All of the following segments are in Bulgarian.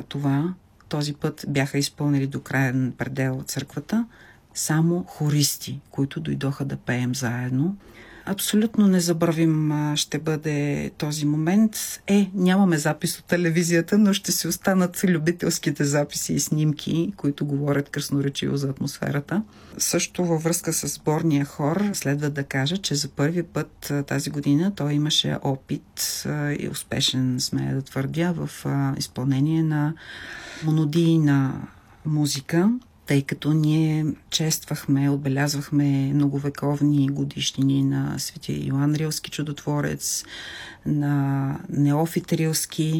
това. Този път бяха изпълнили до краен предел църквата само хористи, които дойдоха да пеем заедно. Абсолютно незабравим ще бъде този момент. Нямаме запис от телевизията, но ще си останат любителските записи и снимки, които говорят красноречиво за атмосферата. Също във връзка с сборния хор следва да кажа, че за първи път тази година той имаше опит и успешен, смея да твърдя, в изпълнение на монодийна музика, тъй като ние чествахме, отбелязвахме многовековни годишнини на свети Йоан Рилски чудотворец, на Неофит Рилски,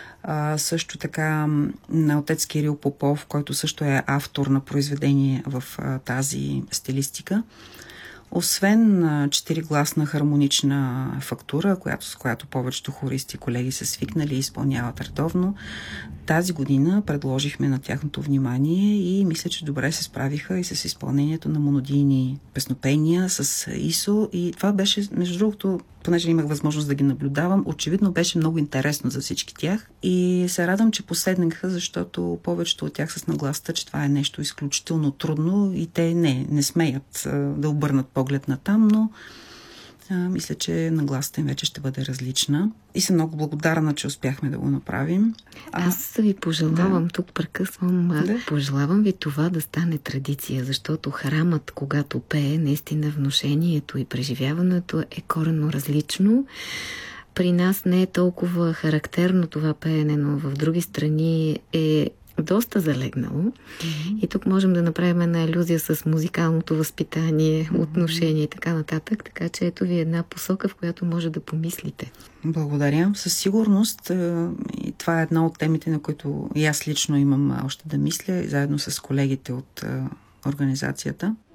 също така на отец Кирил Попов, който също е автор на произведение в тази стилистика. Освен 4-гласна хармонична фактура, с която повечето хористи колеги са свикнали и изпълняват редовно, тази година предложихме на тяхното внимание и мисля, че добре се справиха и с изпълнението на монодийни песнопения с ИСО. И това беше, между другото, понеже имах възможност да ги наблюдавам, очевидно беше много интересно за всички тях. И се радвам, че поседнаха, защото повечето от тях с нагласта, че това е нещо изключително трудно и те не смеят да обърнат поглед на там, но мисля, че нагласата им вече ще бъде различна. И съм много благодарна, че успяхме да го направим. Аз ви пожелавам, тук прекъсвам, пожелавам ви това да стане традиция, защото храмът, когато пее, наистина внушението и преживяването е коренно различно. При нас не е толкова характерно това пеене, но в други страни е доста залегнало. И тук можем да направим една илюзия с музикалното възпитание, отношение и така нататък. Така че ето ви една посока, в която може да помислите. Благодаря. Със сигурност и това е една от темите, на които и аз лично имам още да мисля, заедно с колегите от организацията.